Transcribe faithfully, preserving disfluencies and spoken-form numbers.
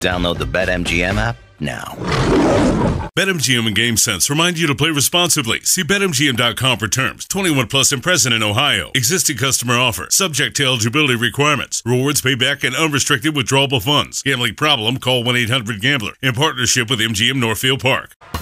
Download the BetMGM app now. BetMGM and GameSense remind you to play responsibly. See Bet M G M dot com for terms. twenty-one plus and present in Ohio. Existing customer offer. Subject to eligibility requirements. Rewards payback and unrestricted withdrawable funds. Gambling problem? Call one eight hundred gambler. In partnership with M G M Northfield Park.